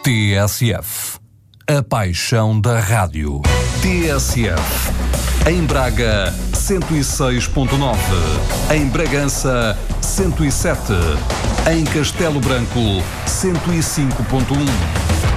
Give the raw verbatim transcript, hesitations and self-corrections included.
T S F. A paixão da rádio. T S F. Em Braga, cento e seis ponto nove. Em Bragança, cento e sete. Em Castelo Branco, cento e cinco ponto um.